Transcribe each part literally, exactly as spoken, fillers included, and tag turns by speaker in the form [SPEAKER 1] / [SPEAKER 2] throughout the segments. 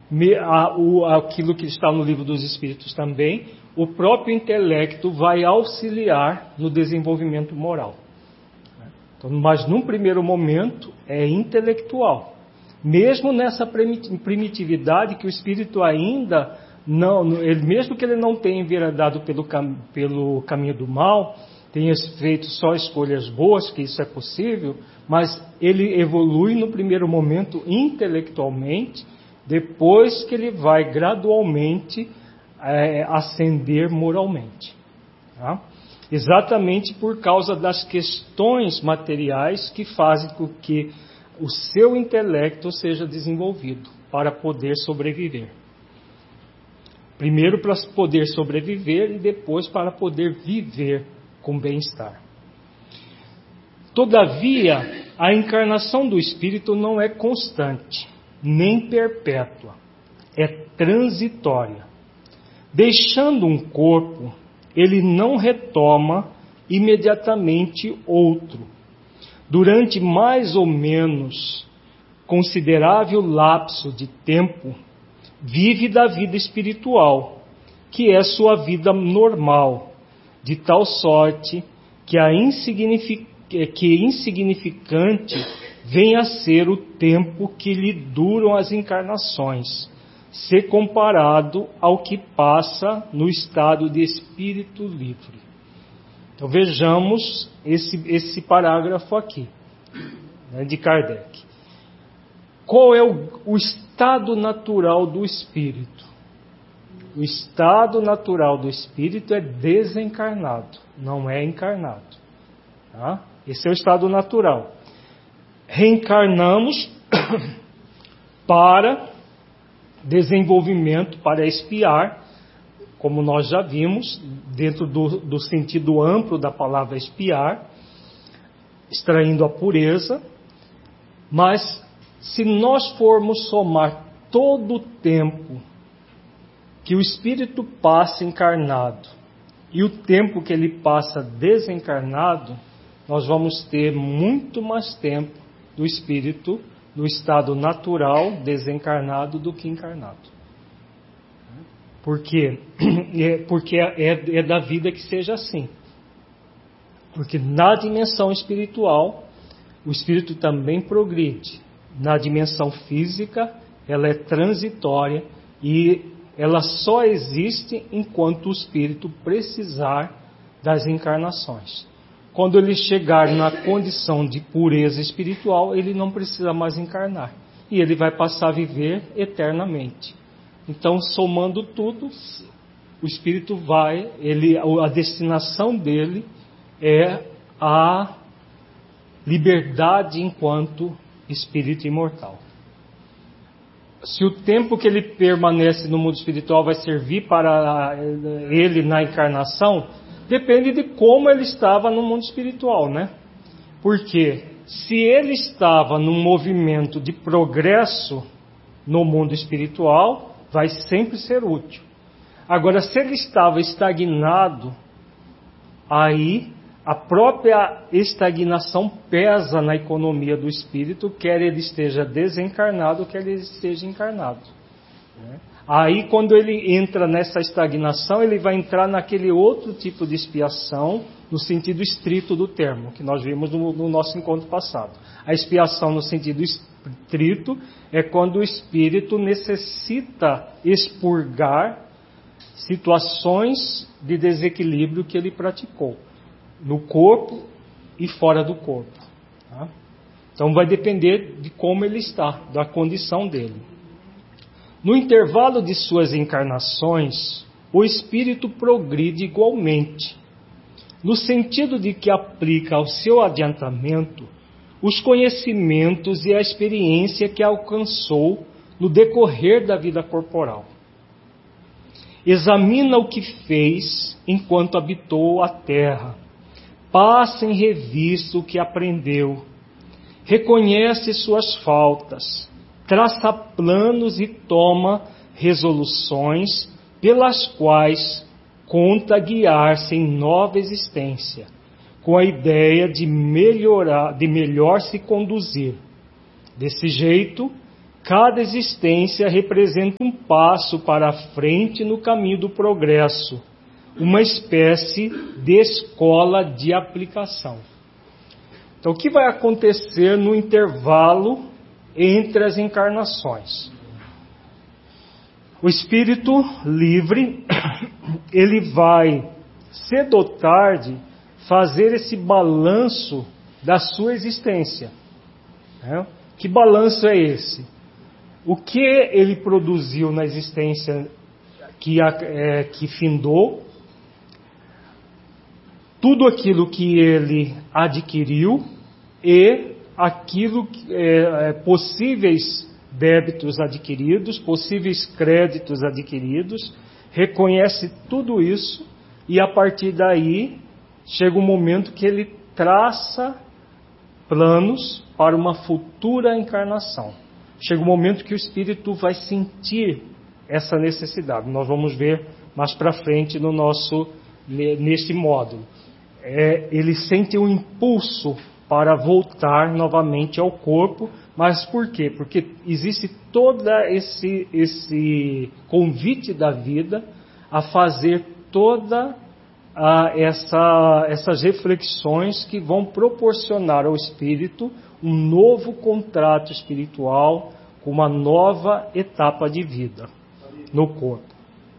[SPEAKER 1] me, a, o, aquilo que está no Livro dos Espíritos também, o próprio intelecto vai auxiliar no desenvolvimento moral. Então, mas num primeiro momento é intelectual. Mesmo nessa primitividade que o espírito ainda não, ele, mesmo que ele não tenha enveredado pelo, pelo caminho do mal, tenha feito só escolhas boas, que isso é possível, mas ele evolui no primeiro momento intelectualmente, depois que ele vai gradualmente é, ascender moralmente. Tá? Exatamente por causa das questões materiais que fazem com que o seu intelecto seja desenvolvido para poder sobreviver. Primeiro para poder sobreviver e depois para poder viver com bem-estar. Todavia, a encarnação do espírito não é constante, nem perpétua, é transitória. Deixando um corpo, ele não retoma imediatamente outro. Durante mais ou menos considerável lapso de tempo, vive da vida espiritual, que é sua vida normal, de tal sorte que, a insignific... que insignificante vem a ser o tempo que lhe duram as encarnações, se comparado ao que passa no estado de espírito livre. Então vejamos esse, esse parágrafo aqui, né, de Kardec. Qual é o, o estado natural do espírito? O estado natural do espírito é desencarnado, não é encarnado. Tá? Esse é o estado natural. Reencarnamos para desenvolvimento, para expiar, como nós já vimos, dentro do, do sentido amplo da palavra expiar, extraindo a pureza. Mas se nós formos somar todo o tempo que o espírito passa encarnado e o tempo que ele passa desencarnado, nós vamos ter muito mais tempo do espírito no estado natural desencarnado do que encarnado. Por quê? Porque é, é da vida que seja assim. Porque na dimensão espiritual, o espírito também progride. Na dimensão física, ela é transitória e ela só existe enquanto o espírito precisar das encarnações. Quando ele chegar na condição de pureza espiritual, ele não precisa mais encarnar. E ele vai passar a viver eternamente. Então, somando tudo, o espírito vai, ele, a destinação dele é a liberdade enquanto espírito imortal. Se o tempo que ele permanece no mundo espiritual vai servir para ele na encarnação, depende de como ele estava no mundo espiritual, né? Porque se ele estava num movimento de progresso no mundo espiritual, vai sempre ser útil. Agora, se ele estava estagnado, aí a própria estagnação pesa na economia do espírito, quer ele esteja desencarnado, quer ele esteja encarnado. Aí, quando ele entra nessa estagnação, ele vai entrar naquele outro tipo de expiação, no sentido estrito do termo, que nós vimos no, no nosso encontro passado. A expiação no sentido estrito é quando o espírito necessita expurgar situações de desequilíbrio que ele praticou, no corpo e fora do corpo. Tá? Então vai depender de como ele está, da condição dele. No intervalo de suas encarnações, o espírito progride igualmente, no sentido de que aplica ao seu adiantamento os conhecimentos e a experiência que alcançou no decorrer da vida corporal. Examina o que fez enquanto habitou a terra, passa em revista o que aprendeu, reconhece suas faltas, traça planos e toma resoluções pelas quais conta guiar-se em nova existência, com a ideia de melhorar, de melhor se conduzir. Desse jeito, Cada existência representa um passo para a frente no caminho do progresso, uma espécie de escola de aplicação. Então, o que vai acontecer no intervalo entre as encarnações? O espírito livre, ele vai, cedo ou tarde, fazer esse balanço da sua existência. Né? Que balanço é esse? O que ele produziu na existência que, é, que findou, tudo aquilo que ele adquiriu e aquilo que, é, possíveis débitos adquiridos, possíveis créditos adquiridos, reconhece tudo isso e a partir daí chega um momento que ele traça planos para uma futura encarnação. Chega um momento que o espírito vai sentir essa necessidade. Nós vamos ver mais para frente no nosso, neste módulo. É, ele sente um impulso para voltar novamente ao corpo, mas por quê? Porque existe todo esse, esse convite da vida a fazer toda a, essa, essas reflexões que vão proporcionar ao espírito um novo contrato espiritual com uma nova etapa de vida no corpo.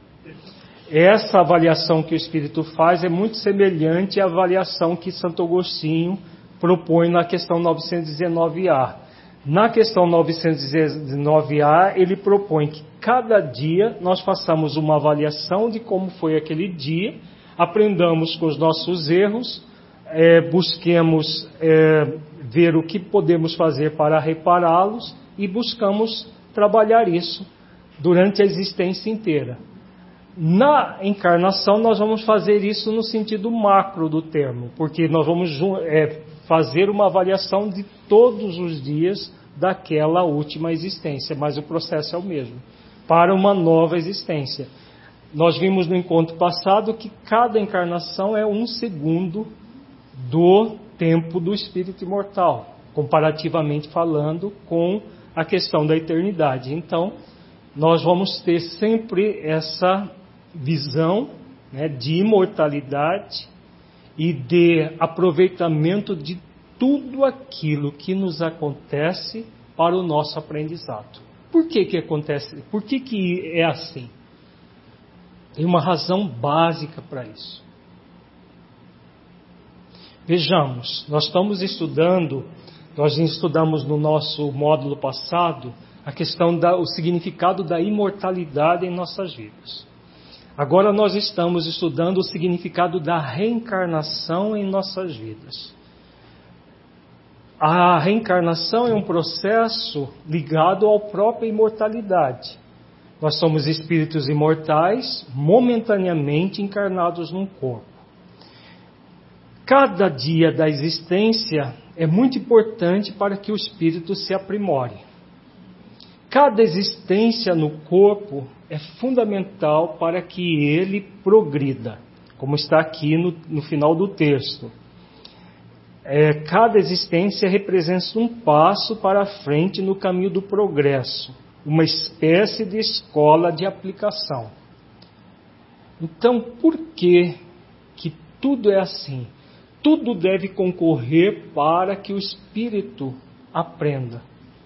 [SPEAKER 1] Essa avaliação que o espírito faz é muito semelhante à avaliação que Santo Agostinho propõe na questão novecentos e dezenove A. Na questão novecentos e dezenove A, ele propõe que cada dia nós façamos uma avaliação de como foi aquele dia, aprendamos com os nossos erros, é, busquemos é, ver o que podemos fazer para repará-los e buscamos trabalhar isso durante a existência inteira. Na encarnação, nós vamos fazer isso no sentido macro do termo, porque nós vamos é, fazer uma avaliação de todos os dias daquela última existência, mas o processo é o mesmo, para uma nova existência. Nós vimos no encontro passado que cada encarnação é um segundo do tempo do espírito imortal, comparativamente falando com a questão da eternidade. Então, nós vamos ter sempre essa visão, né, de imortalidade e de aproveitamento de tudo aquilo que nos acontece para o nosso aprendizado. Por que que acontece? Por que que é assim? Tem uma razão básica para isso. Vejamos, nós estamos estudando, nós estudamos no nosso módulo passado a questão do significado da imortalidade em nossas vidas. Agora nós estamos estudando o significado da reencarnação em nossas vidas. A reencarnação é um processo ligado à própria imortalidade. Nós somos espíritos imortais, momentaneamente encarnados num corpo. Cada dia da existência é muito importante para que o espírito se aprimore. Cada existência no corpo é fundamental para que ele progrida, como está aqui no, no final do texto. É, cada existência representa um passo para a frente no caminho do progresso, uma espécie de escola de aplicação. Então, por que que tudo é assim? Tudo deve concorrer para que o espírito aprenda.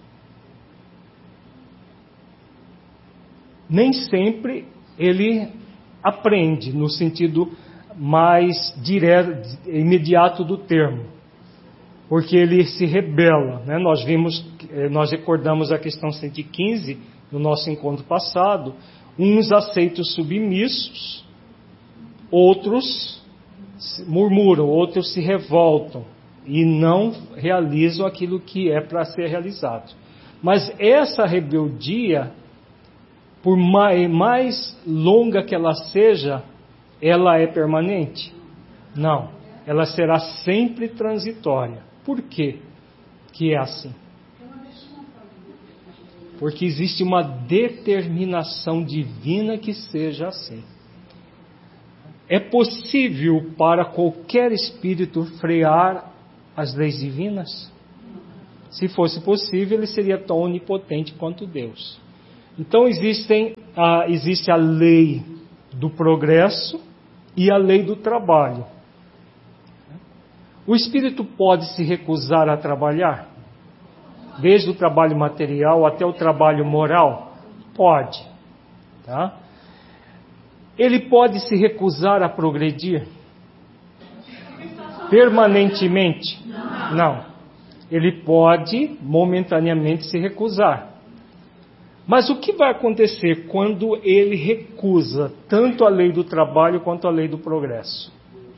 [SPEAKER 1] Nem sempre ele aprende no sentido mais direto, imediato do termo, porque ele se rebela, né? Nós vimos, nós recordamos a questão cento e quinze no nosso encontro passado, uns aceitam submissos, outros murmuram, outros se revoltam e não realizam aquilo que é para ser realizado. Mas essa rebeldia, por mais, mais longa que ela seja, ela é permanente? Não, ela será sempre transitória. Por quê que é assim? Porque existe uma determinação divina que seja assim. É possível para qualquer espírito frear as leis divinas? Se fosse possível, ele seria tão onipotente quanto Deus. Então existem, a, existe a lei do progresso e a lei do trabalho. O espírito pode se recusar a trabalhar? Desde o trabalho material até o trabalho moral? Pode. Tá? Ele pode se recusar a progredir? Permanentemente? Não. Ele pode momentaneamente se recusar. Mas o que vai acontecer quando ele recusa tanto a lei do trabalho quanto a lei do progresso?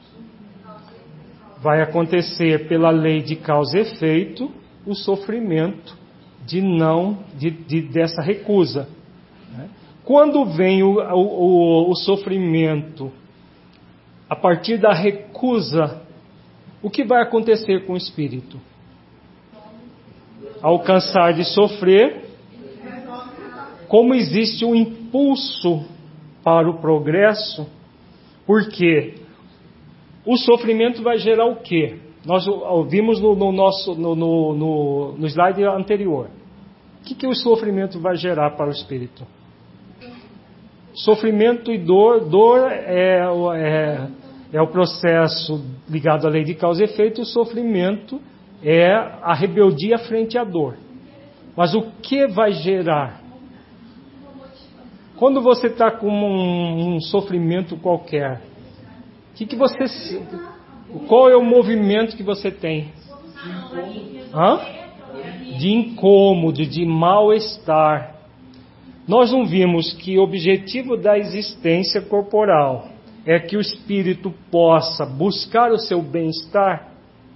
[SPEAKER 1] Vai acontecer pela lei de causa e efeito o sofrimento de não de, de, dessa recusa. Quando vem o, o, o sofrimento a partir da recusa, o que vai acontecer com o espírito? Ao cansar de sofrer, como existe um impulso para o progresso, porque o sofrimento vai gerar o quê? Nós ouvimos no, no, nosso, no, no, no, no slide anterior. O que, que o sofrimento vai gerar para o espírito? Sofrimento e dor, dor é, é, é o processo ligado à lei de causa e efeito, o sofrimento é a rebeldia frente à dor. Mas o que vai gerar? Quando você está com um, um sofrimento qualquer, que que você, qual é o movimento que você tem? Hã? De incômodo, de mal-estar. Nós não vimos que o objetivo da existência corporal é que o espírito possa buscar o seu bem-estar?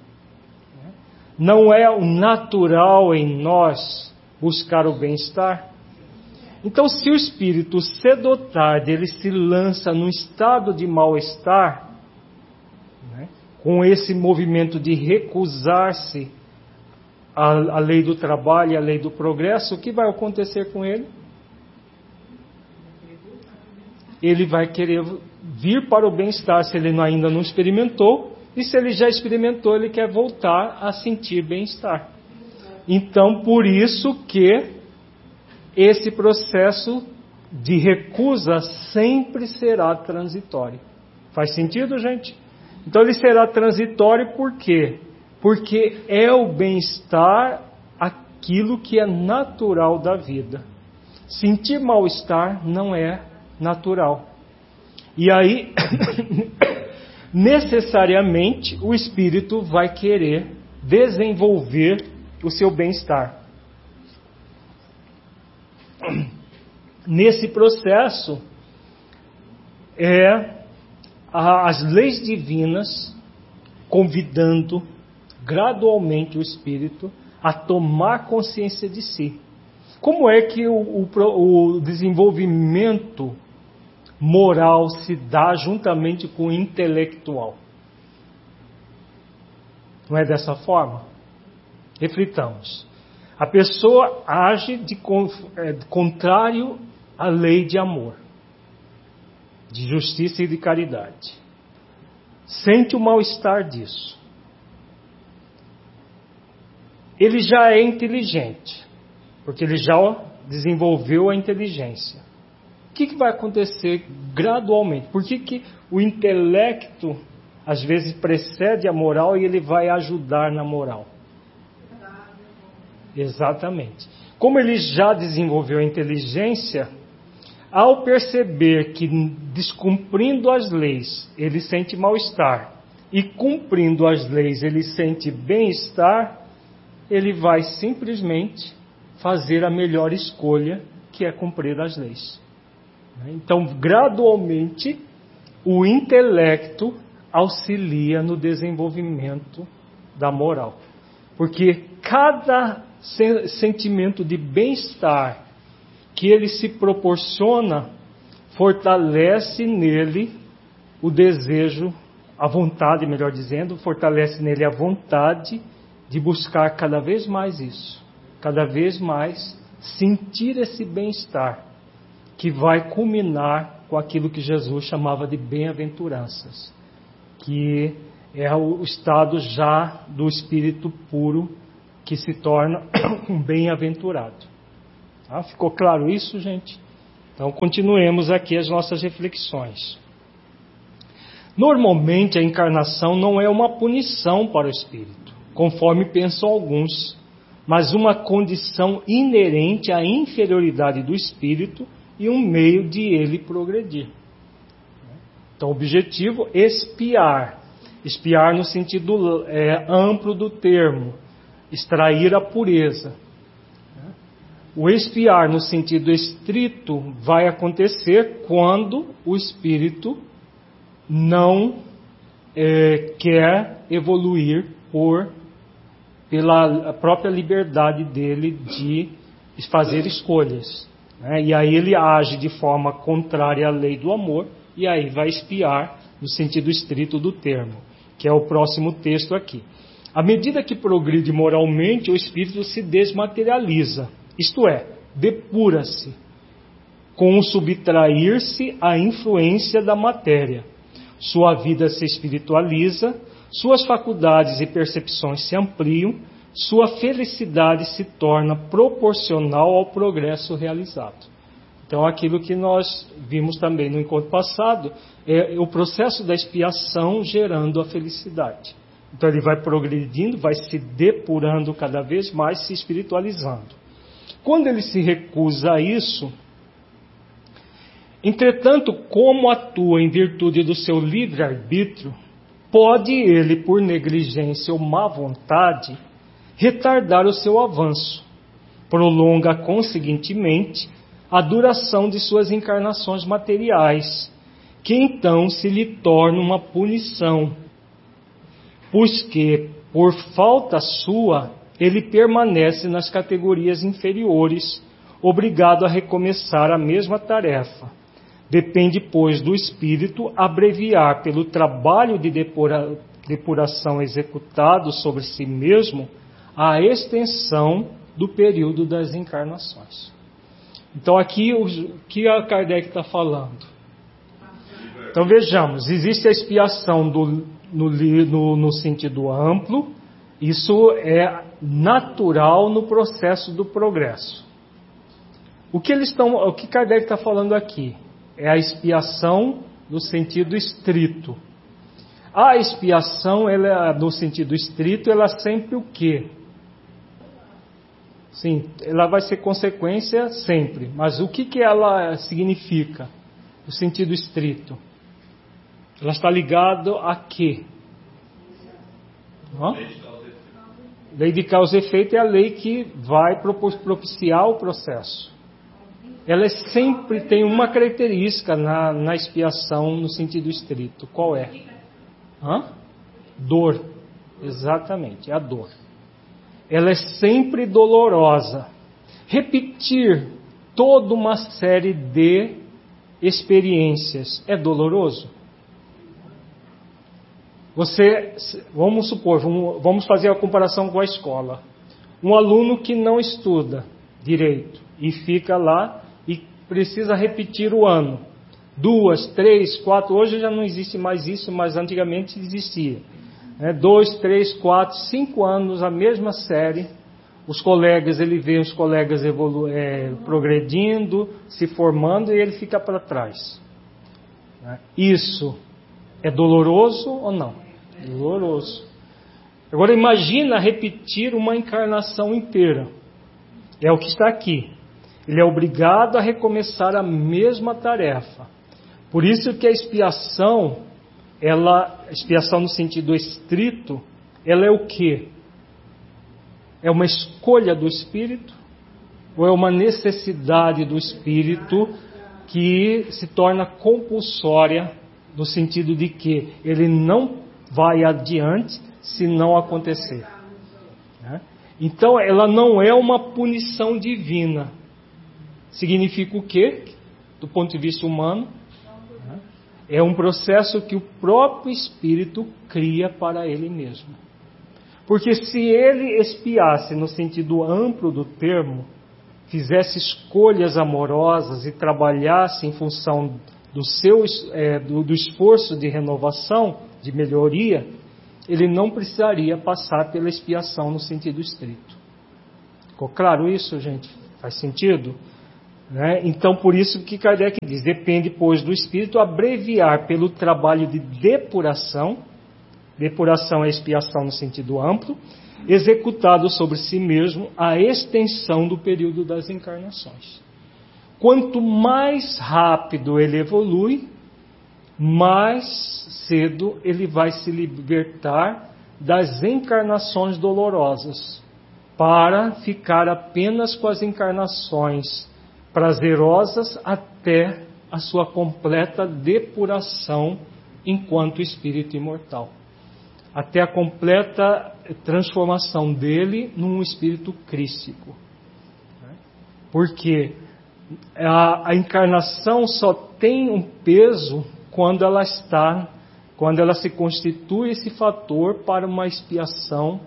[SPEAKER 1] Não é o natural em nós buscar o bem-estar? Então, se o espírito cedo ou tarde ele se lança num estado de mal-estar, né, com esse movimento de recusar-se à, à lei do trabalho e à lei do progresso, o que vai acontecer com ele? Ele vai querer vir para o bem-estar se ele ainda não experimentou, e se ele já experimentou, ele quer voltar a sentir bem-estar. Então, por isso que esse processo de recusa sempre será transitório. Faz sentido, gente? Então ele será transitório por quê? Porque é o bem-estar aquilo que é natural da vida. Sentir mal-estar não é natural. E aí, necessariamente, o espírito vai querer desenvolver o seu bem-estar. Nesse processo, é as leis divinas convidando gradualmente o espírito a tomar consciência de si. Como é que o, o, o desenvolvimento moral se dá juntamente com o intelectual? Não é dessa forma? Reflitamos. A pessoa age de, é, de contrário à lei de amor, de justiça e de caridade. Sente o mal-estar disso. Ele já é inteligente, porque ele já desenvolveu a inteligência. O que, que vai acontecer gradualmente? Por que, que o intelecto às vezes precede a moral e ele vai ajudar na moral? Exatamente. Como ele já desenvolveu a inteligência, ao perceber que descumprindo as leis ele sente mal-estar e cumprindo as leis ele sente bem-estar, ele vai simplesmente fazer a melhor escolha, que é cumprir as leis. Então, gradualmente, o intelecto auxilia no desenvolvimento da moral. Porque cada sentimento de bem-estar que ele se proporciona fortalece nele o desejo, a vontade, melhor dizendo, fortalece nele a vontade de buscar cada vez mais isso, cada vez mais sentir esse bem-estar, que vai culminar com aquilo que Jesus chamava de bem-aventuranças, que é o estado já do espírito puro, que se torna um bem-aventurado. Tá? Ficou claro isso, gente? Então, continuemos aqui as nossas reflexões. Normalmente, a encarnação não é uma punição para o espírito, conforme pensam alguns, mas uma condição inerente à inferioridade do espírito e um meio de ele progredir. Então, o objetivo é expiar. Expiar no sentido é, amplo do termo, extrair a pureza. O expiar no sentido estrito vai acontecer quando o espírito não é, quer evoluir por, pela própria liberdade dele de fazer escolhas. Né? E aí ele age de forma contrária à lei do amor, e aí vai expiar no sentido estrito do termo, que é o próximo texto aqui. À medida que progride moralmente, o espírito se desmaterializa, isto é, depura-se, com o subtrair-se à influência da matéria. Sua vida se espiritualiza, suas faculdades e percepções se ampliam, sua felicidade se torna proporcional ao progresso realizado. Então, aquilo que nós vimos também no encontro passado é o processo da expiação gerando a felicidade. Então, ele vai progredindo, vai se depurando cada vez mais, se espiritualizando. Quando ele se recusa a isso, entretanto, como atua em virtude do seu livre-arbítrio, pode ele, por negligência ou má vontade, retardar o seu avanço. Prolonga, conseguintemente, a duração de suas encarnações materiais, que então se lhe torna uma punição, pois que, por falta sua, ele permanece nas categorias inferiores, obrigado a recomeçar a mesma tarefa. Depende, pois, do espírito abreviar pelo trabalho de depura, depuração executado sobre si mesmo a extensão do período das encarnações. Então, aqui, o que a Kardec está falando? Então, vejamos, existe a expiação do, no, no, no sentido amplo, isso é natural no processo do progresso. O que eles estão, o que Kardec está falando aqui é a expiação no sentido estrito. A expiação, ela, no sentido estrito, ela sempre o quê? Sim, ela vai ser consequência sempre. Mas o que, que ela significa? No sentido estrito. Ela está ligada a quê? Hã? Lei de causa e efeito é a lei que vai propiciar o processo. Ela sempre tem uma característica na, na expiação no sentido estrito. Qual é? Hã? Dor. Exatamente, é a dor. Ela é sempre dolorosa. Repetir toda uma série de experiências é doloroso? Você, vamos supor, vamos fazer a comparação com a escola. Um aluno que não estuda direito e fica lá e precisa repetir o ano. Duas, três, quatro, hoje já não existe mais isso, mas antigamente existia. É, dois, três, quatro, cinco anos, a mesma série. Os colegas, ele vê os colegas evolu é, progredindo, se formando, e ele fica para trás. Isso é doloroso ou não? Doloroso. Agora imagina repetir uma encarnação inteira. É o que está aqui. Ele é obrigado a recomeçar a mesma tarefa. Por isso que a expiação, ela, expiação no sentido estrito, ela é o quê? É uma escolha do espírito? Ou é uma necessidade do espírito que se torna compulsória, no sentido de que ele não vai adiante se não acontecer? Então, ela não é uma punição divina. Significa o quê? Do ponto de vista humano, é um processo que o próprio espírito cria para ele mesmo. Porque se ele expiasse no sentido amplo do termo, fizesse escolhas amorosas e trabalhasse em função do seu é, do, do esforço de renovação, de melhoria, ele não precisaria passar pela expiação no sentido estrito. Ficou claro isso, gente? Faz sentido? Né? Então, por isso que Kardec diz, depende, pois, do espírito abreviar pelo trabalho de depuração, depuração é expiação no sentido amplo, executado sobre si mesmo a extensão do período das encarnações. Quanto mais rápido ele evolui, mais cedo ele vai se libertar das encarnações dolorosas, para ficar apenas com as encarnações prazerosas até a sua completa depuração enquanto espírito imortal. Até a completa transformação dele num espírito crístico. Porque a, a encarnação só tem um peso quando ela está, quando ela se constitui esse fator para uma expiação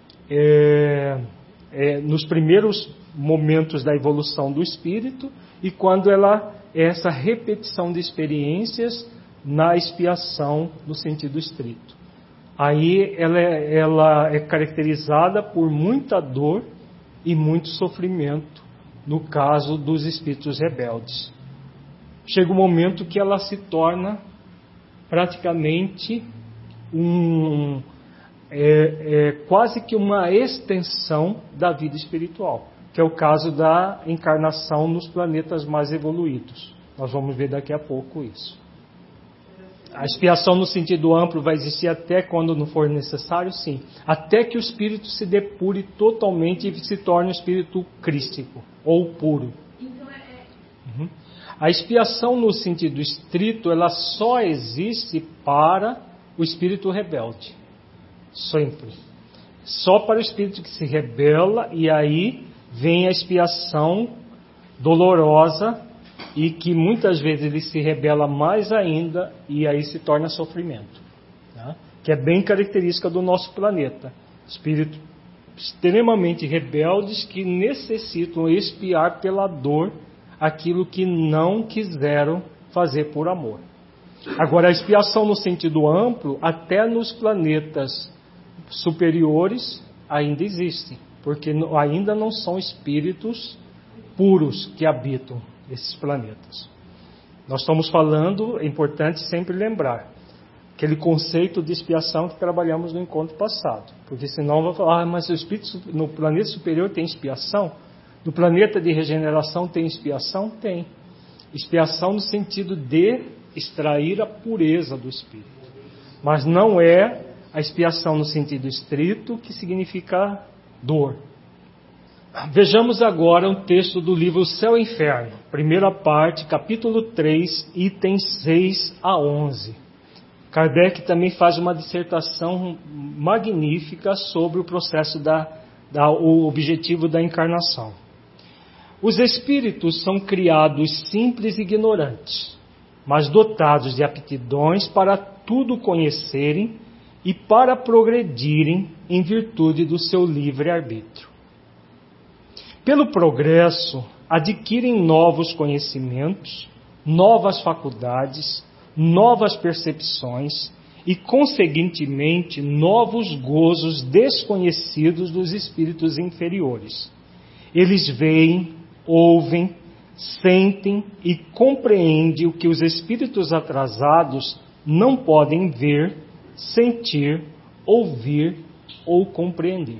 [SPEAKER 1] é, é, nos primeiros momentos da evolução do espírito e quando ela é essa repetição de experiências na expiação no sentido estrito. Aí ela é, ela é caracterizada por muita dor e muito sofrimento no caso dos espíritos rebeldes. Chega um momento que ela se torna praticamente um, é, é, quase que uma extensão da vida espiritual, que é o caso da encarnação nos planetas mais evoluídos. Nós vamos ver daqui a pouco isso. A expiação no sentido amplo vai existir até quando não for necessário, sim. Até que o espírito se depure totalmente e se torne um espírito crístico, ou puro.
[SPEAKER 2] Então é...
[SPEAKER 1] Uhum. A expiação no sentido estrito, ela só existe para o espírito rebelde. Sempre. Só para o espírito que se rebela, e aí vem a expiação dolorosa, e que muitas vezes ele se rebela mais ainda, e aí se torna sofrimento. Tá? Que é bem característica do nosso planeta. Espíritos extremamente rebeldes que necessitam expiar pela dor aquilo que não quiseram fazer por amor. Agora, a expiação no sentido amplo, até nos planetas superiores, ainda existe, porque ainda não são espíritos puros que habitam esses planetas. Nós estamos falando, é importante sempre lembrar, aquele conceito de expiação que trabalhamos no encontro passado, porque senão vai falar, ah, mas o espírito no planeta superior tem expiação? No planeta de regeneração tem expiação? Tem. Expiação no sentido de extrair a pureza do espírito. Mas não é a expiação no sentido estrito, que significa dor. Vejamos agora um texto do livro Céu e Inferno, primeira parte, capítulo três, itens seis a onze. Kardec também faz uma dissertação magnífica sobre o processo da, da o objetivo da encarnação. Os espíritos são criados simples e ignorantes, mas dotados de aptidões para tudo conhecerem e para progredirem em virtude do seu livre-arbítrio. Pelo progresso, adquirem novos conhecimentos, novas faculdades, novas percepções e, conseguintemente, novos gozos desconhecidos dos espíritos inferiores. Eles veem, ouvem, sentem e compreendem o que os espíritos atrasados não podem ver, sentir, ouvir ou compreender.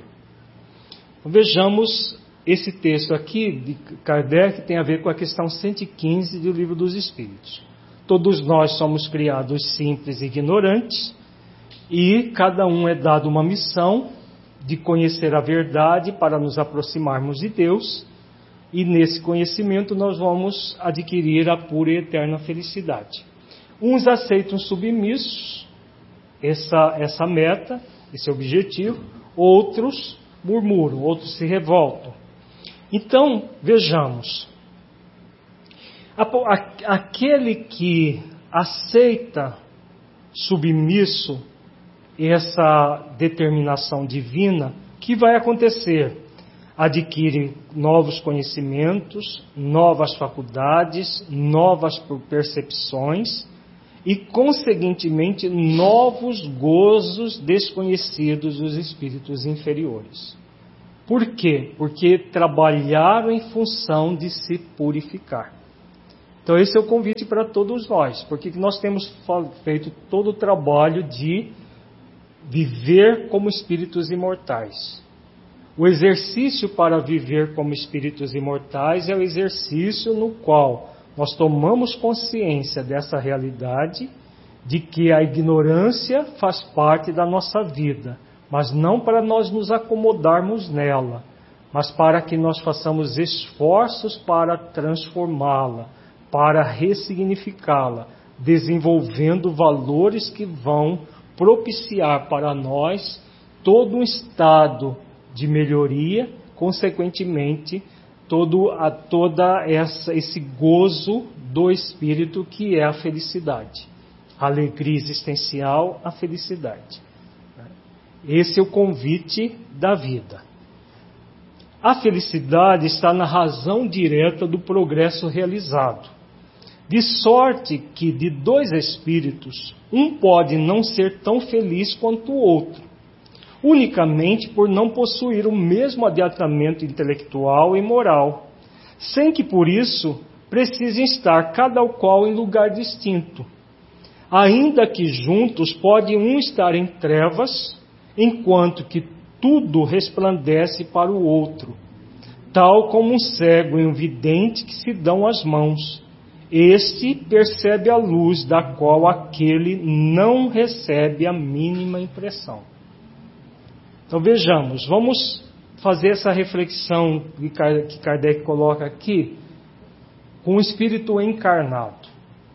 [SPEAKER 1] Vejamos esse texto aqui de Kardec, tem a ver com a questão cento e quinze do Livro dos Espíritos. Todos nós somos criados simples e ignorantes, e cada um é dado uma missão de conhecer a verdade para nos aproximarmos de Deus, e nesse conhecimento nós vamos adquirir a pura e eterna felicidade. Uns aceitam submissos essa, essa meta, esse objetivo, outros murmuram, outros se revoltam. Então, vejamos, aquele que aceita submisso essa determinação divina, o que vai acontecer? Adquire novos conhecimentos, novas faculdades, novas percepções e, conseguintemente, novos gozos desconhecidos dos espíritos inferiores. Por quê? Porque trabalharam em função de se purificar. Então esse é o convite para todos nós, porque nós temos feito todo o trabalho de viver como espíritos imortais. O exercício para viver como espíritos imortais é o exercício no qual nós tomamos consciência dessa realidade, de que a ignorância faz parte da nossa vida, mas não para nós nos acomodarmos nela, mas para que nós façamos esforços para transformá-la, para ressignificá-la, desenvolvendo valores que vão propiciar para nós todo um estado de melhoria, consequentemente, todo a, toda essa, esse gozo do espírito que é a felicidade, a alegria existencial, a felicidade. Esse é o convite da vida. A felicidade está na razão direta do progresso realizado, de sorte que de dois espíritos, um pode não ser tão feliz quanto o outro, unicamente por não possuir o mesmo adiantamento intelectual e moral, sem que por isso precisem estar cada qual em lugar distinto. Ainda que juntos pode um estar em trevas, enquanto que tudo resplandece para o outro, tal como um cego e um vidente que se dão as mãos. Este percebe a luz da qual aquele não recebe a mínima impressão. Então vejamos, vamos fazer essa reflexão que Kardec coloca aqui com o espírito encarnado.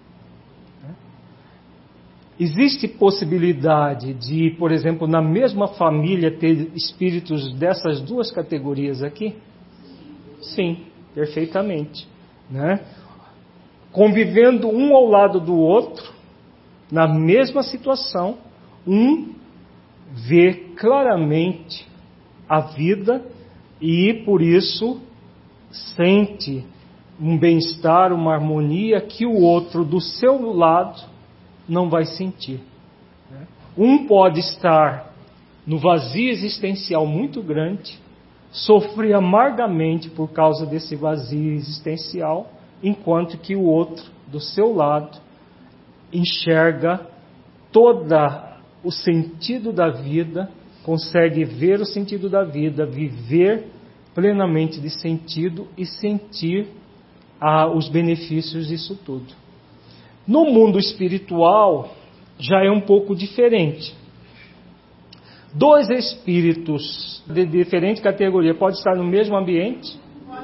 [SPEAKER 1] Existe possibilidade de, por exemplo, na mesma família ter espíritos dessas duas categorias aqui? Sim, perfeitamente, né? Convivendo um ao lado do outro, na mesma situação, um vê claramente a vida e, por isso, sente um bem-estar, uma harmonia que o outro do seu lado não vai sentir. Um pode estar no vazio existencial muito grande, sofrer amargamente por causa desse vazio existencial, enquanto que o outro, do seu lado, enxerga todo o sentido da vida, consegue ver o sentido da vida, viver plenamente de sentido e sentir ah, os benefícios disso tudo. No mundo espiritual, já é um pouco diferente. Dois espíritos de diferente categoria podem estar no mesmo ambiente?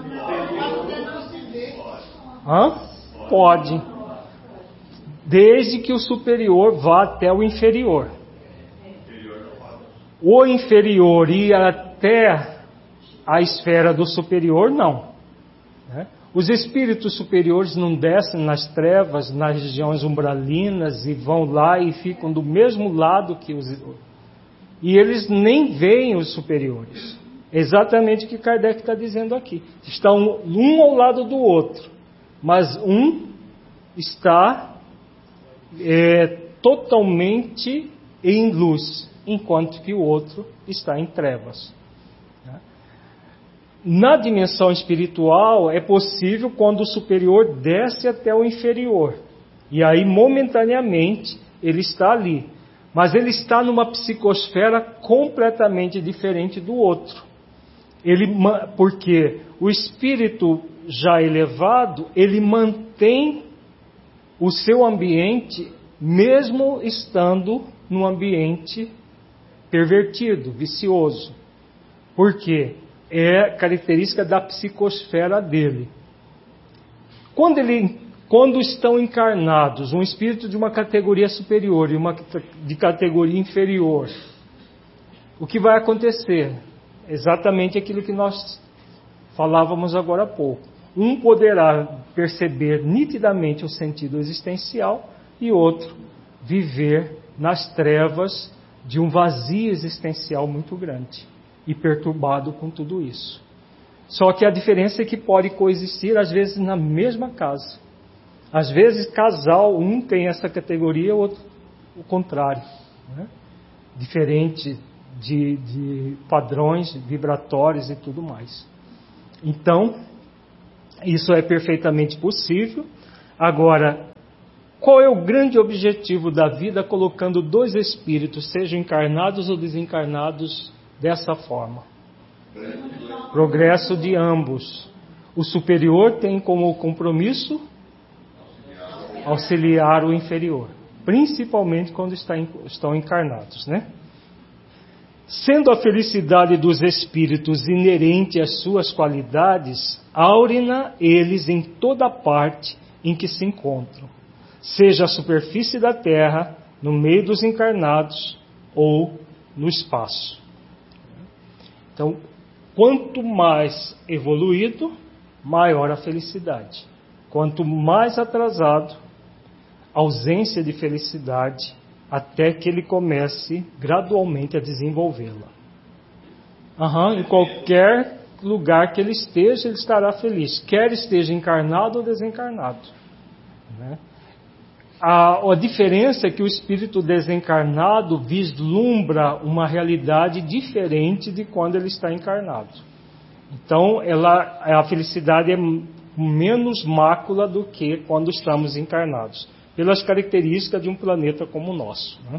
[SPEAKER 1] Hã? Pode. Desde que o superior vá até o inferior. O inferior ir até a esfera do superior, não. Os espíritos superiores não descem nas trevas, nas regiões umbralinas e vão lá e ficam do mesmo lado que os... E eles nem veem os superiores. Exatamente o que Kardec está dizendo aqui. Estão um ao lado do outro, mas um está é, totalmente em luz, enquanto que o outro está em trevas. Na dimensão espiritual é possível quando o superior desce até o inferior. E aí, momentaneamente, ele está ali. Mas ele está numa psicosfera completamente diferente do outro. Ele, porque o espírito já elevado, ele mantém o seu ambiente, mesmo estando num ambiente pervertido, vicioso. Por quê? É característica da psicosfera dele. Quando, ele, quando estão encarnados, um espírito de uma categoria superior e uma de categoria inferior, o que vai acontecer? Exatamente aquilo que nós falávamos agora há pouco. Um poderá perceber nitidamente o sentido existencial e outro viver nas trevas de um vazio existencial muito grande e perturbado com tudo isso. Só que a diferença é que pode coexistir, às vezes, na mesma casa. Às vezes, casal, um tem essa categoria, o outro o contrário. Né? Diferente de, de padrões vibratórios e tudo mais. Então, isso é perfeitamente possível. Agora, qual é o grande objetivo da vida colocando dois espíritos, sejam encarnados ou desencarnados, dessa forma? Progresso de ambos. O superior tem como compromisso auxiliar o inferior, principalmente quando está, estão encarnados, né? Sendo a felicidade dos espíritos inerente às suas qualidades, aure-na eles em toda parte em que se encontram, seja a superfície da terra, no meio dos encarnados ou no espaço. Então, quanto mais evoluído, maior a felicidade. Quanto mais atrasado, ausência de felicidade, até que ele comece gradualmente a desenvolvê-la. Uhum, em qualquer lugar que ele esteja, ele estará feliz, quer esteja encarnado ou desencarnado. Né? A, a diferença é que o espírito desencarnado vislumbra uma realidade diferente de quando ele está encarnado. Então, ela, a felicidade é menos mácula do que quando estamos encarnados, pelas características de um planeta como o nosso. Né?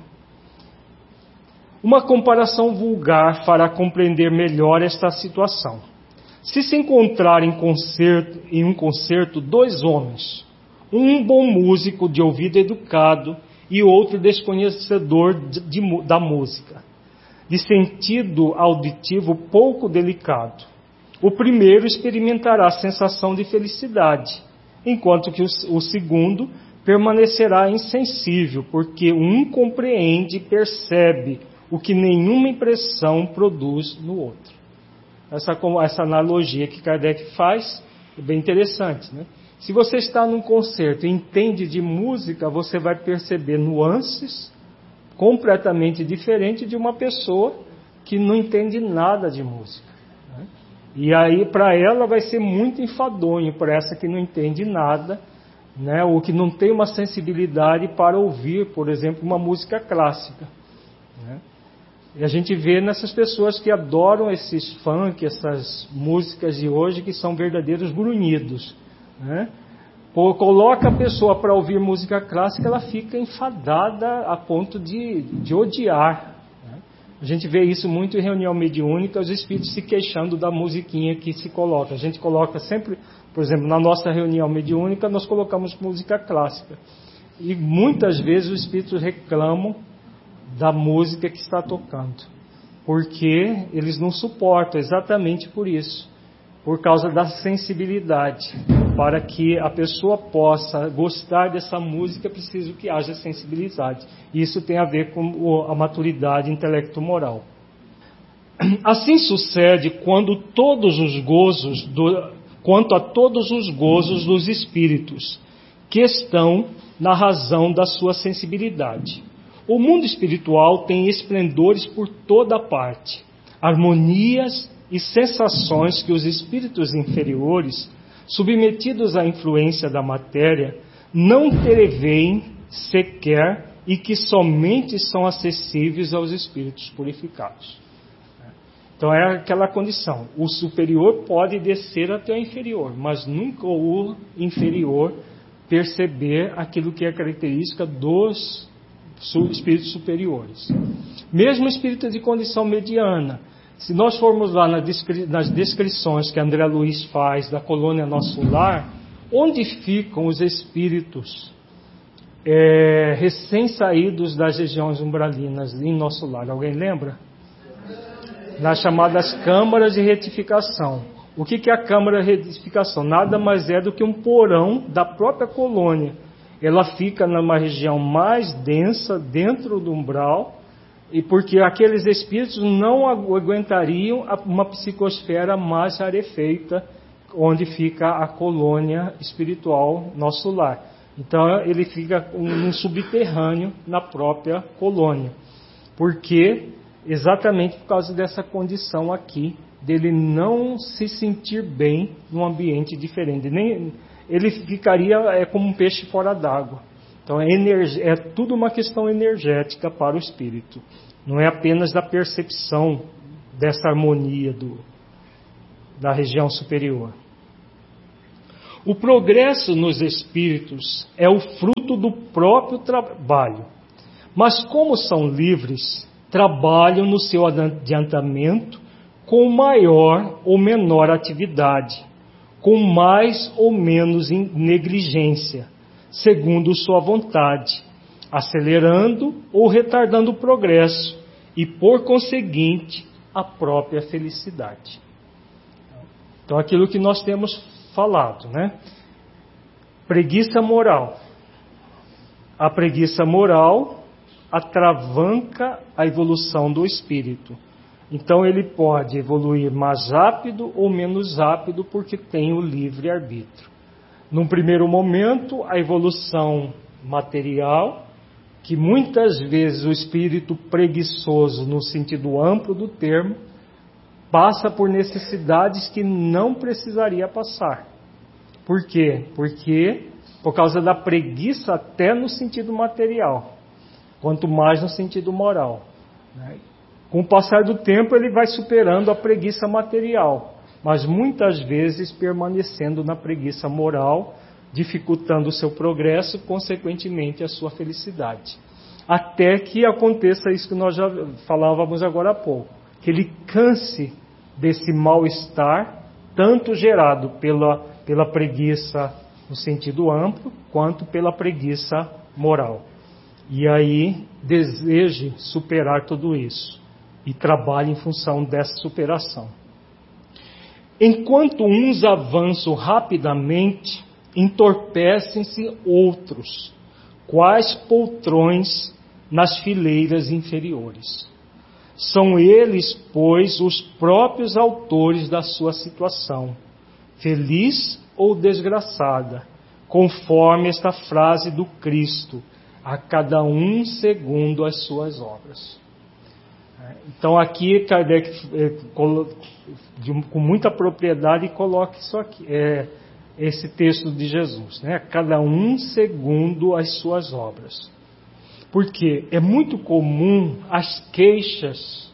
[SPEAKER 1] Uma comparação vulgar fará compreender melhor esta situação. Se se encontrar em, concerto, em um concerto dois homens, um bom músico de ouvido educado e outro desconhecedor de, de, da música, de sentido auditivo pouco delicado, o primeiro experimentará a sensação de felicidade, enquanto que o, o segundo permanecerá insensível, porque um compreende e percebe o que nenhuma impressão produz no outro. Essa, essa analogia que Kardec faz é bem interessante, né? Se você está num concerto e entende de música, você vai perceber nuances completamente diferentes de uma pessoa que não entende nada de música. Né? E aí, para ela, vai ser muito enfadonho, para essa que não entende nada, né? Ou que não tem uma sensibilidade para ouvir, por exemplo, uma música clássica. Né? E a gente vê nessas pessoas que adoram esses funk, essas músicas de hoje, que são verdadeiros grunhidos. Né? Pô, coloca a pessoa para ouvir música clássica, ela fica enfadada a ponto de, de odiar. Né? A gente vê isso muito em reunião mediúnica, os espíritos se queixando da musiquinha que se coloca. A gente coloca sempre, por exemplo, na nossa reunião mediúnica, nós colocamos música clássica. E muitas vezes os espíritos reclamam da música que está tocando, porque eles não suportam, exatamente por isso, por causa da sensibilidade. Para que a pessoa possa gostar dessa música, é preciso que haja sensibilidade. Isso tem a ver com a maturidade intelecto-moral. Assim sucede quando todos os gozos do, quanto a todos os gozos dos espíritos que estão na razão da sua sensibilidade. O mundo espiritual tem esplendores por toda parte, harmonias e sensações que os espíritos inferiores, submetidos à influência da matéria, não preveem sequer e que somente são acessíveis aos espíritos purificados. Então é aquela condição, o superior pode descer até o inferior, mas nunca o inferior perceber aquilo que é característica dos espíritos superiores. Mesmo espírito de condição mediana, se nós formos lá nas descrições que André Luiz faz da colônia Nosso Lar, onde ficam os espíritos é, recém-saídos das regiões umbralinas em Nosso Lar? Alguém lembra? Nas chamadas câmaras de retificação. O que é a câmara de retificação? Nada mais é do que um porão da própria colônia. Ela fica numa região mais densa, dentro do umbral, e porque aqueles espíritos não aguentariam uma psicosfera mais rarefeita, onde fica a colônia espiritual Nosso Lar. Então ele fica um subterrâneo na própria colônia. Porque exatamente por causa dessa condição aqui, dele não se sentir bem num ambiente diferente. Nem, ele ficaria é, como um peixe fora d'água. Então é, energ... é tudo uma questão energética para o espírito. Não é apenas da percepção dessa harmonia do... da região superior. O progresso nos espíritos é o fruto do próprio trabalho. Mas como são livres, trabalham no seu adiantamento com maior ou menor atividade, com mais ou menos negligência, segundo sua vontade, acelerando ou retardando o progresso e, por conseguinte, a própria felicidade. Então, aquilo que nós temos falado, né? Preguiça moral. A preguiça moral atravanca a evolução do espírito. Então ele pode evoluir mais rápido ou menos rápido porque tem o livre-arbítrio. Num primeiro momento, a evolução material, que muitas vezes o espírito preguiçoso, no sentido amplo do termo, passa por necessidades que não precisaria passar. Por quê? Porque por causa da preguiça até no sentido material, quanto mais no sentido moral, né? Com o passar do tempo ele vai superando a preguiça material, mas muitas vezes permanecendo na preguiça moral, dificultando o seu progresso, consequentemente a sua felicidade. Até que aconteça isso que nós já falávamos agora há pouco, que ele canse desse mal-estar, tanto gerado pela, pela preguiça no sentido amplo, quanto pela preguiça moral. E aí deseje superar tudo isso e trabalhe em função dessa superação. Enquanto uns avançam rapidamente, entorpecem-se outros, quais poltrões nas fileiras inferiores. São eles, pois, os próprios autores da sua situação, feliz ou desgraçada, conforme esta frase do Cristo, a cada um segundo as suas obras. Então aqui Kardec, com muita propriedade, coloca isso aqui, é, esse texto de Jesus, né? Cada um segundo as suas obras. Porque é muito comum as queixas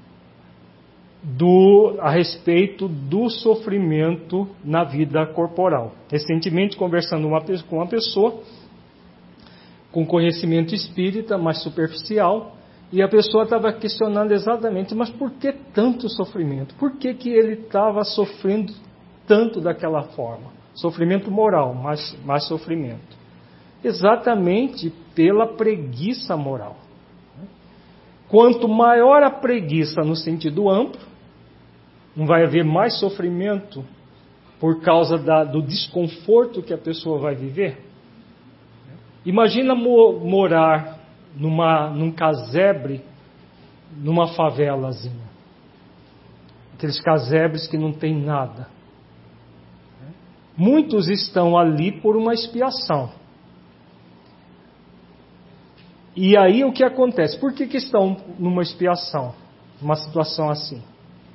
[SPEAKER 1] do, a respeito do sofrimento na vida corporal. Recentemente, conversando uma, com uma pessoa com conhecimento espírita, mais superficial, e a pessoa estava questionando exatamente, mas por que tanto sofrimento? Por que, que ele estava sofrendo tanto daquela forma? Sofrimento moral, mais, mais sofrimento. Exatamente pela preguiça moral. Quanto maior a preguiça no sentido amplo, não vai haver mais sofrimento por causa da, do desconforto que a pessoa vai viver. Imagina mo, morar numa, num casebre, numa favelazinha. Aqueles casebres que não tem nada. Muitos estão ali por uma expiação. E aí o que acontece? Por que, que estão numa expiação? Numa situação assim?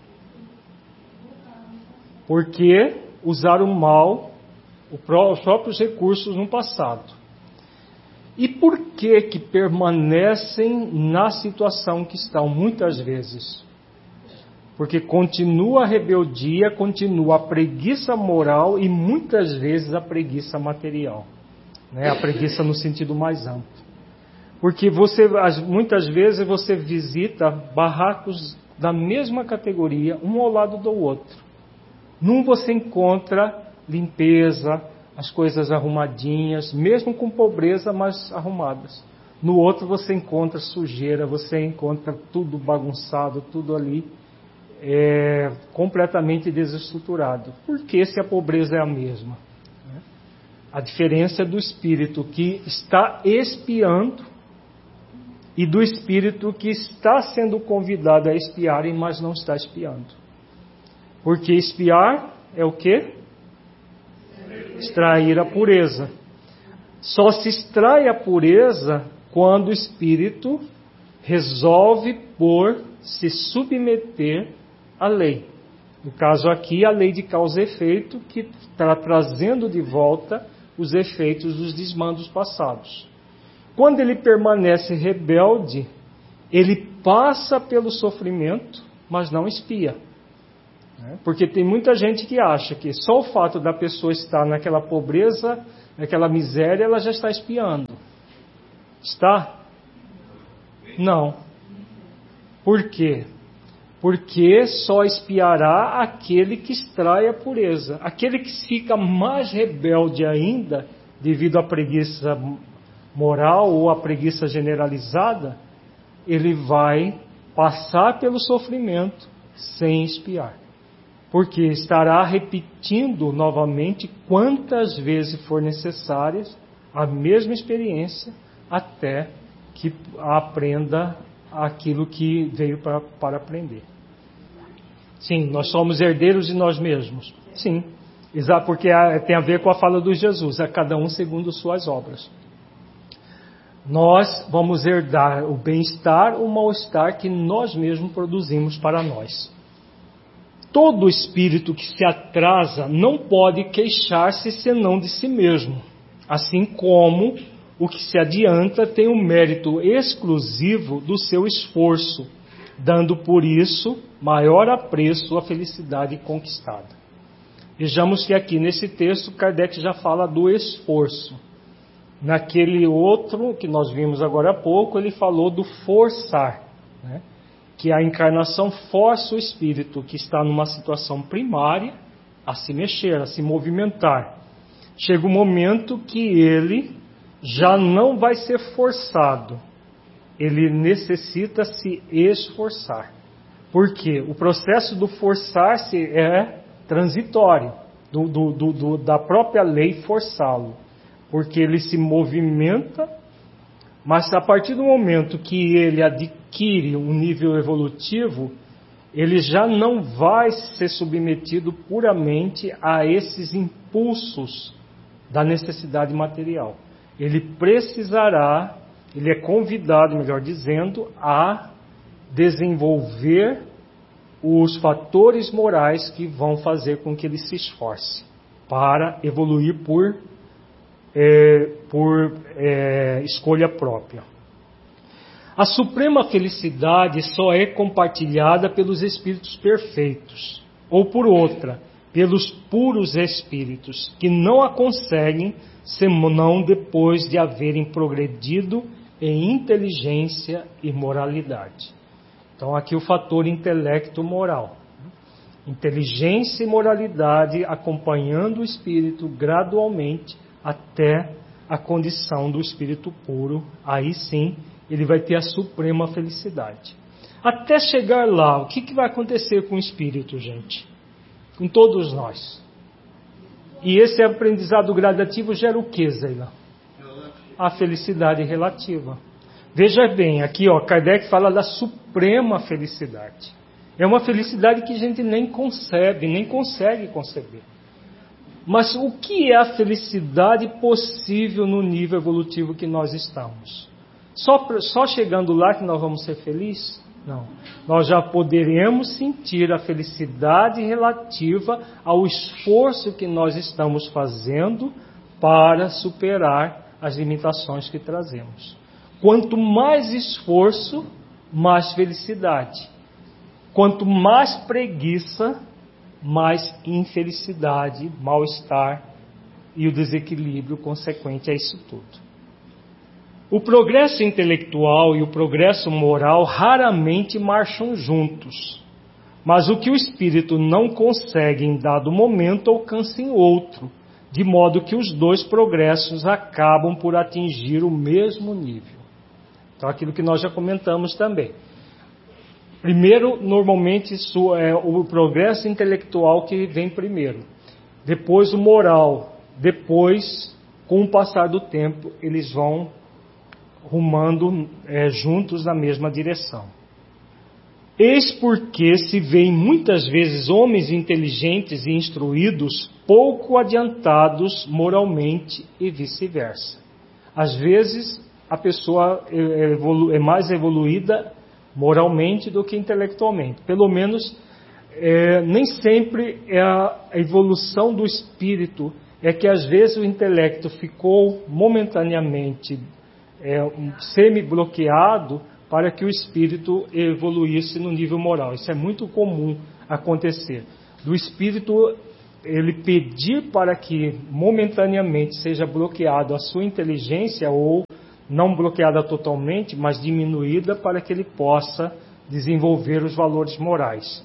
[SPEAKER 1] Porque usaram mal os próprios recursos no passado. E por que que permanecem na situação que estão muitas vezes? Porque continua a rebeldia, continua a preguiça moral e muitas vezes a preguiça material, né? A preguiça no sentido mais amplo. Porque você, muitas vezes você visita barracos da mesma categoria, um ao lado do outro. Num você encontra limpeza, as coisas arrumadinhas, mesmo com pobreza, mas arrumadas. No outro você encontra sujeira, você encontra tudo bagunçado, tudo ali é, completamente desestruturado. Por que se a pobreza é a mesma? A diferença é do espírito que está expiando e do espírito que está sendo convidado a expiarem, mas não está expiando. Porque expiar é o quê? Extrair a pureza. Só se extrai a pureza quando o espírito resolve por se submeter à lei. No caso aqui, a lei de causa e efeito, que está trazendo de volta os efeitos dos desmandos passados. quando ele permanece rebelde, ele passa pelo sofrimento, mas não expia. Porque tem muita gente que acha que só o fato da pessoa estar naquela pobreza, naquela miséria, ela já está expiando. Está? Não. Por quê? Porque só expiará aquele que extrai a pureza. Aquele que fica mais rebelde ainda, devido à preguiça moral ou à preguiça generalizada, ele vai passar pelo sofrimento sem expiar. Porque estará repetindo novamente quantas vezes for necessárias a mesma experiência até que aprenda aquilo que veio para, para aprender. Sim, nós somos herdeiros de nós mesmos. Sim, exato, porque tem a ver com a fala do Jesus, a cada um segundo suas obras. Nós vamos herdar o bem-estar ou o mal-estar que nós mesmos produzimos para nós. Todo espírito que se atrasa não pode queixar-se senão de si mesmo, assim como o que se adianta tem o mérito exclusivo do seu esforço, dando por isso maior apreço à felicidade conquistada. Vejamos que aqui nesse texto Kardec já fala do esforço. Naquele outro que nós vimos agora há pouco, ele falou do forçar, né? Que a encarnação força o espírito que está numa situação primária a se mexer, a se movimentar. Chega um momento que ele já não vai ser forçado, ele necessita se esforçar. Por quê? O processo do forçar-se é transitório, do, do, do, do, da própria lei forçá-lo, porque ele se movimenta, mas a partir do momento que ele adquire um nível evolutivo, ele já não vai ser submetido puramente a esses impulsos da necessidade material. Ele precisará, ele é convidado, melhor dizendo, a desenvolver os fatores morais que vão fazer com que ele se esforce para evoluir por É, por é, escolha própria. A suprema felicidade só é compartilhada pelos espíritos perfeitos, ou por outra, pelos puros espíritos, que não a conseguem senão depois de haverem progredido em inteligência e moralidade. Então aqui o fator intelecto-moral. Inteligência e moralidade acompanhando o espírito gradualmente até a condição do espírito puro, aí sim ele vai ter a suprema felicidade. Até chegar lá, o que, que vai acontecer com o espírito, gente? Com todos nós. E esse aprendizado gradativo gera o que, Zeila? A felicidade relativa. Veja bem, aqui ó, Kardec fala da suprema felicidade. É uma felicidade que a gente nem concebe, nem consegue conceber. Mas o que é a felicidade possível no nível evolutivo que nós estamos? Só, só chegando lá que nós vamos ser felizes? Não. Nós já poderemos sentir a felicidade relativa ao esforço que nós estamos fazendo para superar as limitações que trazemos. Quanto mais esforço, mais felicidade. Quanto mais preguiça, mais infelicidade, mal-estar e o desequilíbrio consequente a isso tudo. O progresso intelectual e o progresso moral raramente marcham juntos, mas o que o espírito não consegue em dado momento alcança em outro, de modo que os dois progressos acabam por atingir o mesmo nível. Então, aquilo que nós já comentamos também. Primeiro, normalmente, isso é o progresso intelectual que vem primeiro. Depois, o moral. Depois, com o passar do tempo, eles vão rumando é, juntos na mesma direção. Eis porque se veem muitas vezes homens inteligentes e instruídos pouco adiantados moralmente e vice-versa. Às vezes, a pessoa é, evolu- é mais evoluída moralmente do que intelectualmente. Pelo menos, é, nem sempre é a evolução do espírito, é que às vezes o intelecto ficou momentaneamente é, um semi-bloqueado para que o espírito evoluísse no nível moral. Isso é muito comum acontecer. Do espírito ele pedir para que momentaneamente seja bloqueado a sua inteligência, ou não bloqueada totalmente, mas diminuída, para que ele possa desenvolver os valores morais.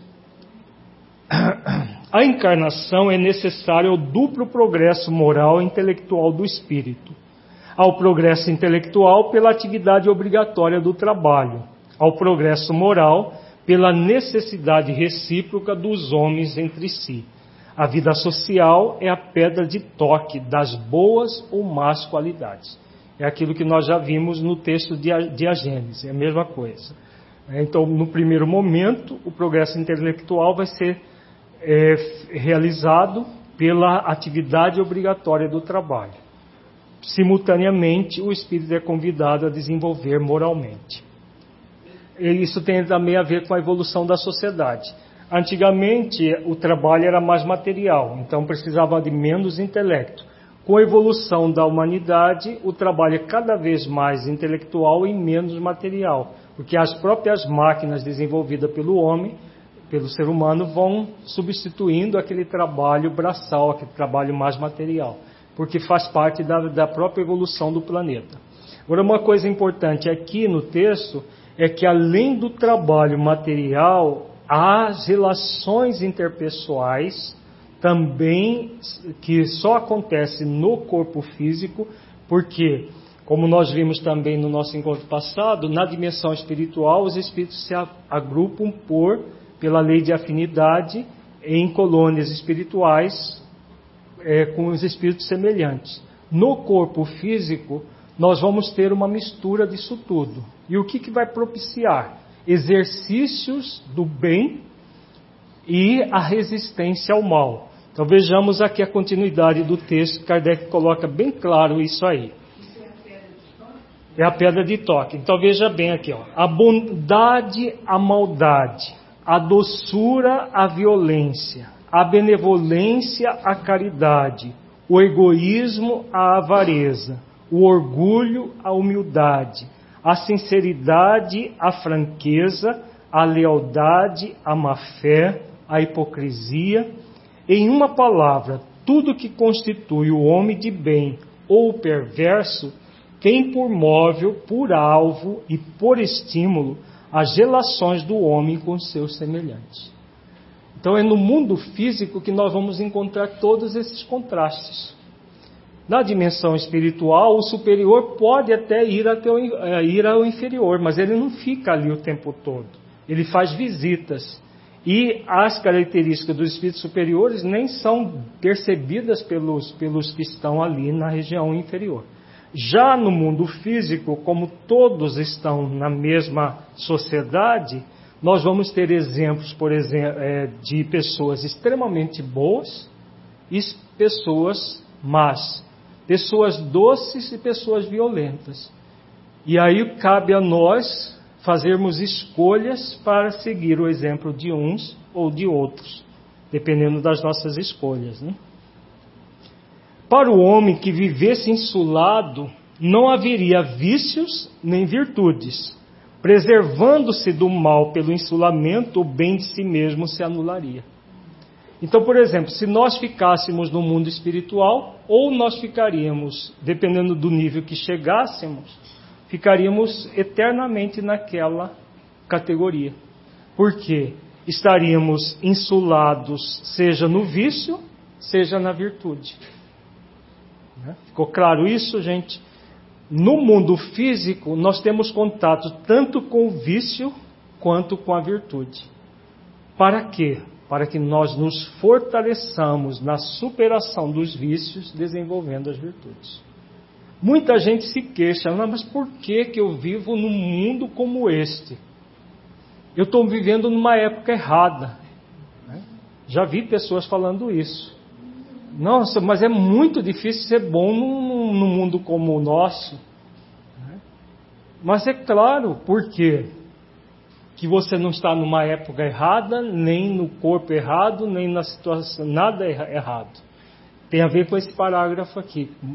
[SPEAKER 1] A encarnação é necessária ao duplo progresso moral e intelectual do espírito. Ao progresso intelectual pela atividade obrigatória do trabalho, ao progresso moral pela necessidade recíproca dos homens entre si. A vida social é a pedra de toque das boas ou más qualidades. É aquilo que nós já vimos no texto de A Gênese, é a mesma coisa. Então, no primeiro momento, o progresso intelectual vai ser é, realizado pela atividade obrigatória do trabalho. Simultaneamente, o espírito é convidado a desenvolver moralmente. E isso tem também a ver com a evolução da sociedade. Antigamente, o trabalho era mais material, então precisava de menos intelecto. Com a evolução da humanidade, o trabalho é cada vez mais intelectual e menos material, porque as próprias máquinas desenvolvidas pelo homem, pelo ser humano, vão substituindo aquele trabalho braçal, aquele trabalho mais material, porque faz parte da, da própria evolução do planeta. Agora, uma coisa importante aqui no texto é que, além do trabalho material, as relações interpessoais também, que só acontece no corpo físico, porque, como nós vimos também no nosso encontro passado, na dimensão espiritual os espíritos se agrupam por, pela lei de afinidade em colônias espirituais é, com os espíritos semelhantes. No corpo físico nós vamos ter uma mistura disso tudo. E o que, que vai propiciar? Exercícios do bem e a resistência ao mal. Então vejamos aqui a continuidade do texto. Kardec coloca bem claro isso aí. É a pedra de toque. Então veja bem aqui, ó. A bondade, a maldade, a doçura, a violência, a benevolência, a caridade, o egoísmo, a avareza, o orgulho, a humildade, a sinceridade, a franqueza, a lealdade, a má-fé, a hipocrisia. Em uma palavra, tudo que constitui o homem de bem ou o perverso tem por móvel, por alvo e por estímulo as relações do homem com seus semelhantes. Então é no mundo físico que nós vamos encontrar todos esses contrastes. Na dimensão espiritual, o superior pode até ir, até o, ir ao inferior, mas ele não fica ali o tempo todo. Ele faz visitas. E as características dos espíritos superiores nem são percebidas pelos, pelos que estão ali na região inferior. Já no mundo físico, como todos estão na mesma sociedade, nós vamos ter exemplos, por exemplo, de pessoas extremamente boas e pessoas más, pessoas doces e pessoas violentas. E aí cabe a nós fazermos escolhas para seguir o exemplo de uns ou de outros, dependendo das nossas escolhas, né? Para o homem que vivesse insulado, não haveria vícios nem virtudes. Preservando-se do mal pelo insulamento, o bem de si mesmo se anularia. Então, por exemplo, se nós ficássemos no mundo espiritual, ou nós ficaríamos, dependendo do nível que chegássemos, ficaríamos eternamente naquela categoria. Por quê? Estaríamos insulados, seja no vício, seja na virtude. Ficou claro isso, gente? No mundo físico, nós temos contato tanto com o vício quanto com a virtude. Para quê? Para que nós nos fortaleçamos na superação dos vícios, desenvolvendo as virtudes. Muita gente se queixa, mas por que que eu vivo num mundo como este? Eu estou vivendo numa época errada. Já vi pessoas falando isso. Nossa, mas é muito difícil ser bom num, num mundo como o nosso. Mas é claro, por quê? Que você não está numa época errada, nem no corpo errado, nem na situação, nada errado. Tem a ver com esse parágrafo aqui.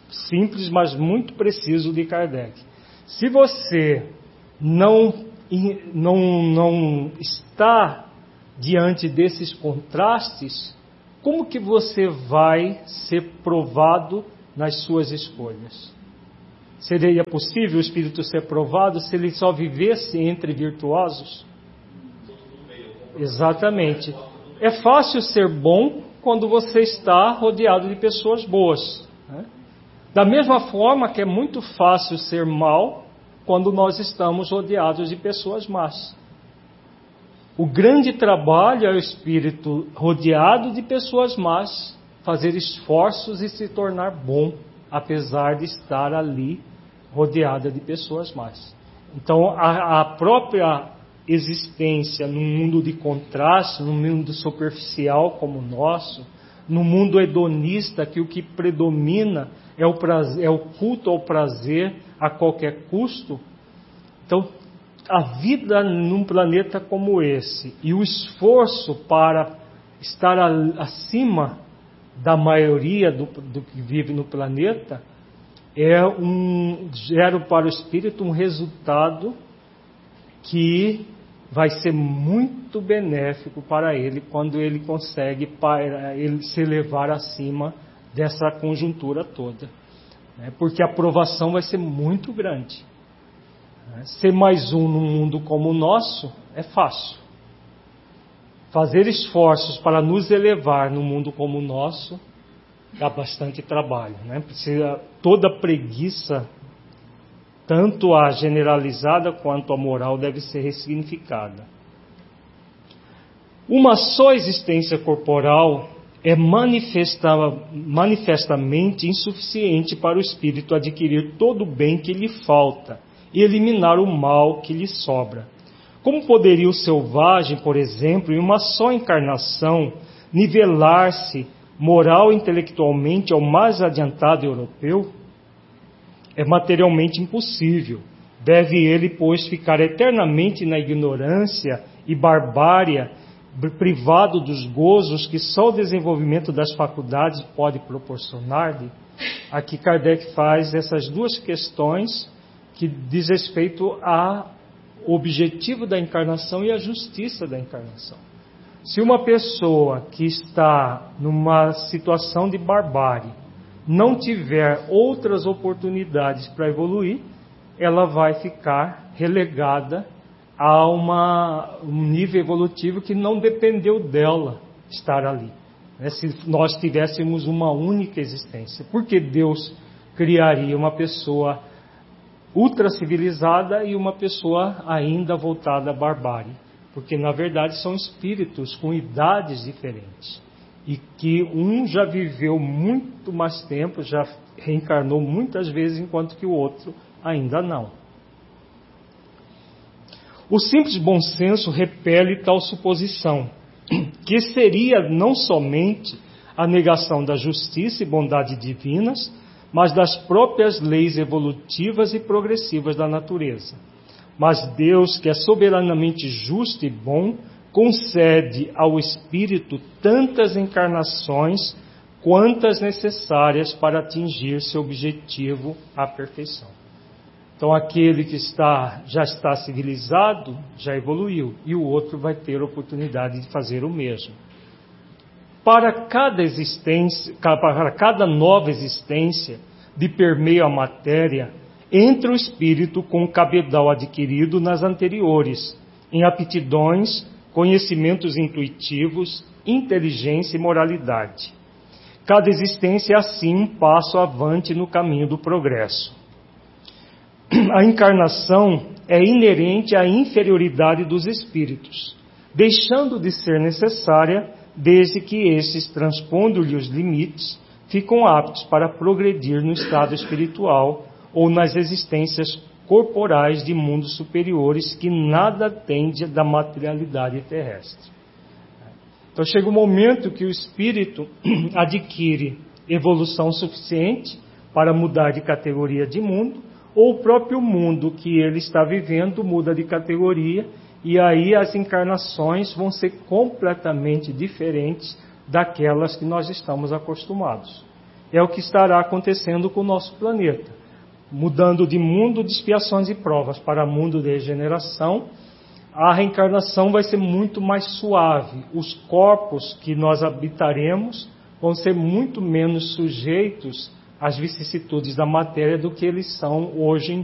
[SPEAKER 1] simples, mas muito preciso de Kardec. Se você não, não, não está diante desses contrastes, como que você vai ser provado nas suas escolhas? Seria possível o espírito ser provado se ele só vivesse entre virtuosos? Exatamente. É fácil ser bom quando você está rodeado de pessoas boas, né? Da mesma forma que é muito fácil ser mal quando nós estamos rodeados de pessoas más. O grande trabalho é o espírito rodeado de pessoas más fazer esforços e se tornar bom, apesar de estar ali rodeada de pessoas más. Então, a, a própria existência num mundo de contraste, num mundo superficial como o nosso, num mundo hedonista que o que predomina é o, prazer, é o culto ao prazer a qualquer custo. Então, a vida num planeta como esse e o esforço para estar a, acima da maioria do, do que vive no planeta é um, gera para o espírito um resultado que vai ser muito benéfico para ele quando ele consegue para ele se elevar acima dessa conjuntura toda, né? Porque a provação vai ser muito grande. Ser mais um num mundo como o nosso é fácil. Fazer esforços para nos elevar num mundo como o nosso dá bastante trabalho, né? Precisa toda preguiça, tanto a generalizada quanto a moral, deve ser ressignificada. Uma só existência corporal é manifesta, manifestamente insuficiente para o espírito adquirir todo o bem que lhe falta e eliminar o mal que lhe sobra. Como poderia o selvagem, por exemplo, em uma só encarnação, nivelar-se moral e intelectualmente ao mais adiantado europeu? É materialmente impossível. Deve ele, pois, ficar eternamente na ignorância e barbárie, privado dos gozos que só o desenvolvimento das faculdades pode proporcionar-lhe? Aqui Kardec faz essas duas questões que diz respeito ao objetivo da encarnação e à justiça da encarnação. Se uma pessoa que está numa situação de barbárie não tiver outras oportunidades para evoluir, ela vai ficar relegada a uma, um nível evolutivo que não dependeu dela estar ali, né? Se nós tivéssemos uma única existência, por que Deus criaria uma pessoa ultracivilizada e uma pessoa ainda voltada à barbárie? Porque na verdade são espíritos com idades diferentes e que um já viveu muito mais tempo, já reencarnou muitas vezes, enquanto que o outro ainda não. O simples bom senso repele tal suposição, que seria não somente a negação da justiça e bondade divinas, mas das próprias leis evolutivas e progressivas da natureza. Mas Deus, que é soberanamente justo e bom, concede ao espírito tantas encarnações quantas necessárias para atingir seu objetivo, a perfeição. Então aquele que está, já está civilizado, já evoluiu, e o outro vai ter a oportunidade de fazer o mesmo. Para cada existência, para cada nova existência de permeio à matéria, entra o espírito com o cabedal adquirido nas anteriores, em aptidões, conhecimentos intuitivos, inteligência e moralidade. Cada existência é assim um passo avante no caminho do progresso. A encarnação é inerente à inferioridade dos espíritos, deixando de ser necessária desde que esses, transpondo-lhe os limites, ficam aptos para progredir no estado espiritual ou nas existências corporais de mundos superiores que nada tende da materialidade terrestre. Então chega um momento que o espírito adquire evolução suficiente para mudar de categoria de mundo, ou o próprio mundo que ele está vivendo muda de categoria, e aí as encarnações vão ser completamente diferentes daquelas que nós estamos acostumados. é o que estará acontecendo com o nosso planeta. Mudando de mundo de expiações e provas para mundo de regeneração, a reencarnação vai ser muito mais suave. Os corpos que nós habitaremos vão ser muito menos sujeitos às vicissitudes da matéria do que eles são hoje em